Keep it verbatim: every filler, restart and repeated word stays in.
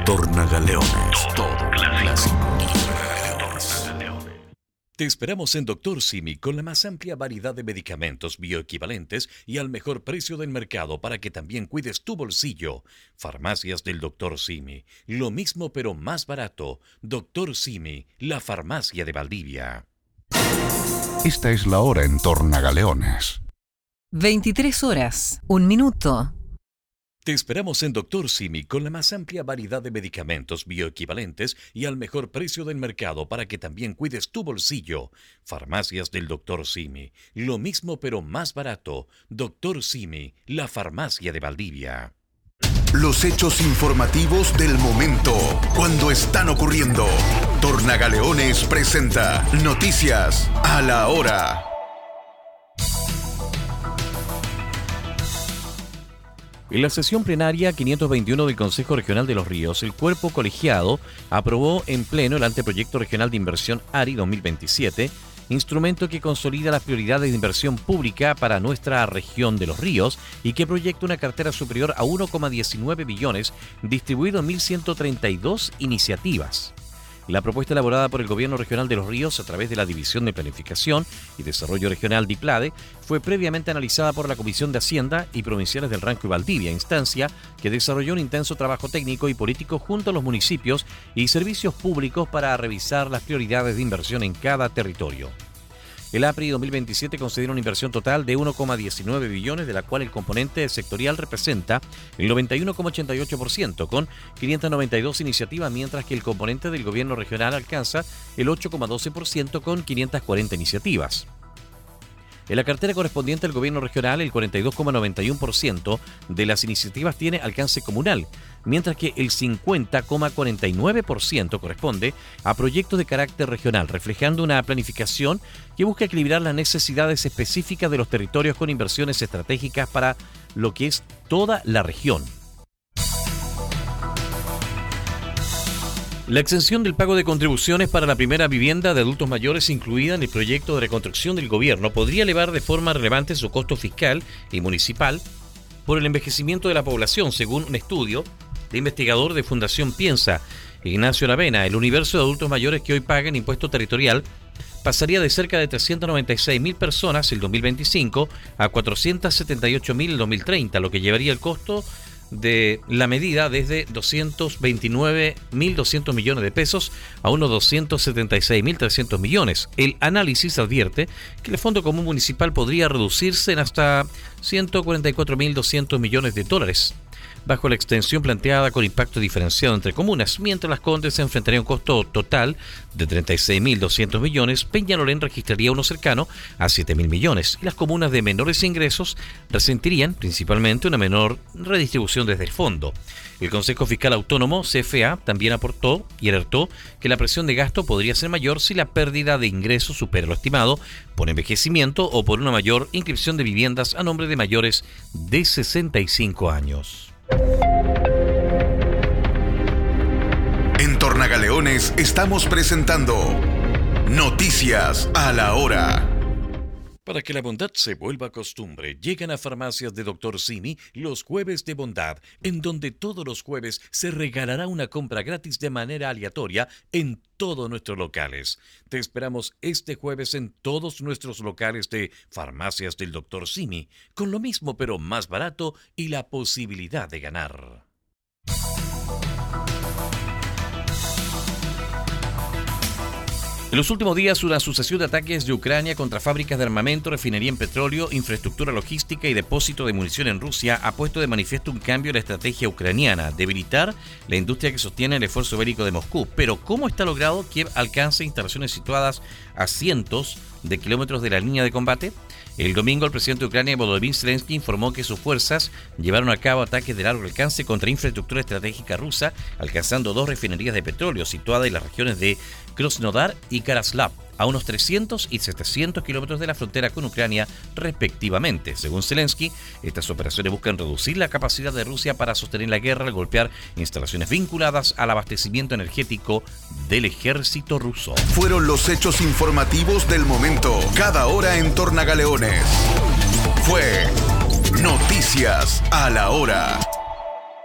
Tornagaleones, todo clásico. Te esperamos en Doctor Simi con la más amplia variedad de medicamentos bioequivalentes y al mejor precio del mercado para que también cuides tu bolsillo. Farmacias del Doctor Simi, lo mismo pero más barato. Doctor Simi, la farmacia de Valdivia. Esta es la hora en Tornagaleones. veintitrés horas, un minuto. Te esperamos en Doctor Simi con la más amplia variedad de medicamentos bioequivalentes y al mejor precio del mercado para que también cuides tu bolsillo. Farmacias del Doctor Simi, lo mismo pero más barato. Doctor Simi, la farmacia de Valdivia. Los hechos informativos del momento, cuando están ocurriendo. Tornagaleones presenta Noticias a la Hora. En la sesión plenaria quinientos veintiuno del Consejo Regional de los Ríos, el cuerpo colegiado aprobó en pleno el anteproyecto regional de inversión A R I dos mil veintisiete, instrumento que consolida las prioridades de inversión pública para nuestra región de los ríos y que proyecta una cartera superior a uno coma diecinueve billones distribuido en mil ciento treinta y dos iniciativas. La propuesta elaborada por el Gobierno Regional de los Ríos a través de la División de Planificación y Desarrollo Regional DIPLADE fue previamente analizada por la Comisión de Hacienda y Provinciales del Ranco y Valdivia, instancia que desarrolló un intenso trabajo técnico y político junto a los municipios y servicios públicos para revisar las prioridades de inversión en cada territorio. El A P R I dos mil veintisiete considera una inversión total de uno coma diecinueve billones, de la cual el componente sectorial representa el noventa y uno coma ochenta y ocho por ciento, con quinientas noventa y dos iniciativas, mientras que el componente del gobierno regional alcanza el ocho coma doce por ciento con quinientas cuarenta iniciativas. En la cartera correspondiente al gobierno regional, el cuarenta y dos coma noventa y uno por ciento de las iniciativas tiene alcance comunal, mientras que el cincuenta coma cuarenta y nueve por ciento corresponde a proyectos de carácter regional, reflejando una planificación que busca equilibrar las necesidades específicas de los territorios con inversiones estratégicas para lo que es toda la región. La exención del pago de contribuciones para la primera vivienda de adultos mayores incluida en el proyecto de reconstrucción del gobierno podría elevar de forma relevante su costo fiscal y municipal por el envejecimiento de la población, según un estudio de investigador de Fundación Piensa, Ignacio Aravena. El universo de adultos mayores que hoy pagan impuesto territorial pasaría de cerca de trescientas noventa y seis mil personas en dos mil veinticinco a cuatrocientas setenta y ocho mil en dos mil treinta, lo que llevaría el costo de la medida desde doscientos veintinueve mil doscientos millones de pesos a unos doscientos setenta y seis mil trescientos millones. El análisis advierte que el Fondo Común Municipal podría reducirse en hasta ciento cuarenta y cuatro mil doscientos millones de dólares, bajo la extensión planteada con impacto diferenciado entre comunas. Mientras Las Condes se enfrentaría a un costo total de treinta y seis mil doscientos millones, Peñalolén registraría uno cercano a siete mil millones, y las comunas de menores ingresos resentirían principalmente una menor redistribución desde el fondo. El Consejo Fiscal Autónomo, C F A, también aportó y alertó que la presión de gasto podría ser mayor si la pérdida de ingresos supera lo estimado por envejecimiento o por una mayor inscripción de viviendas a nombre de mayores de sesenta y cinco años. En Tornagaleones estamos presentando Noticias a la Hora. Para que la bondad se vuelva costumbre, llegan a Farmacias de Doctor Simi los Jueves de Bondad, en donde todos los jueves se regalará una compra gratis de manera aleatoria en todos nuestros locales. Te esperamos este jueves en todos nuestros locales de Farmacias del Doctor Simi, con lo mismo pero más barato y la posibilidad de ganar. En los últimos días, una sucesión de ataques de Ucrania contra fábricas de armamento, refinería en petróleo, infraestructura logística y depósito de munición en Rusia ha puesto de manifiesto un cambio en la estrategia ucraniana, debilitar la industria que sostiene el esfuerzo bélico de Moscú. Pero ¿cómo está logrado que alcance instalaciones situadas a cientos de kilómetros de la línea de combate? El domingo, el presidente de Ucrania, Volodymyr Zelensky, informó que sus fuerzas llevaron a cabo ataques de largo alcance contra infraestructura estratégica rusa, alcanzando dos refinerías de petróleo situadas en las regiones de Krasnodar y Karaslav, a unos trescientos y setecientos kilómetros de la frontera con Ucrania, respectivamente. Según Zelensky, estas operaciones buscan reducir la capacidad de Rusia para sostener la guerra al golpear instalaciones vinculadas al abastecimiento energético del ejército ruso. Fueron los hechos informativos del momento, cada hora en Tornagaleones. Fue Noticias a la Hora.